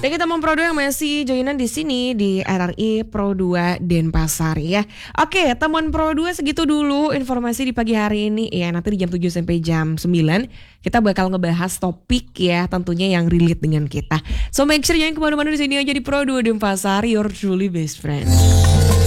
Dan kita teman Pro 2 yang masih joinan di sini di RRI Pro 2 Denpasar ya. Oke, teman Pro 2 segitu dulu informasi di pagi hari ini ya. Nanti di jam 7 sampai jam 9 kita bakal ngebahas topik ya tentunya yang relate dengan kita. So make sure jangan kemana-mana, di sini aja di Pro 2 Denpasar, your truly best friend.